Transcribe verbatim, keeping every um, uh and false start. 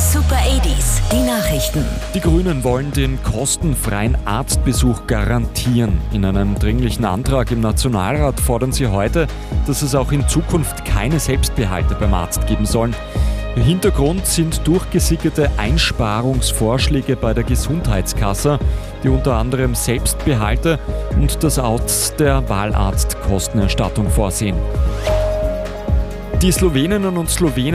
Super achtziger, die Nachrichten. Die Grünen wollen den kostenfreien Arztbesuch garantieren. In einem dringlichen Antrag im Nationalrat fordern sie heute, dass es auch in Zukunft keine Selbstbehalte beim Arzt geben sollen. Hintergrund sind durchgesickerte Einsparungsvorschläge bei der Gesundheitskasse, die unter anderem Selbstbehalte und das Aus der Wahlarztkostenerstattung vorsehen. Die Sloweninnen und Slowenen